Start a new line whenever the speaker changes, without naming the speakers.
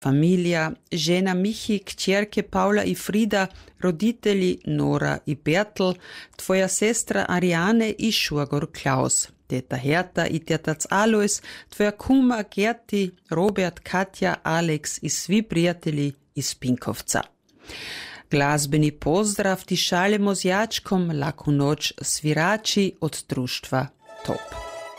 Familija, žena Michi, kćerke Paula i Frida, roditelji Nora i Bertel, tvoja sestra Ariane i švagor Klaus, teta Herta i tetac Alois, tvoja kuma Gerti, Robert, Katja, Alex i svi prijatelji iz Pinkovca. Glazbeni pozdrav ti šaljemo z jačkom, laku noč svirači od društva Top.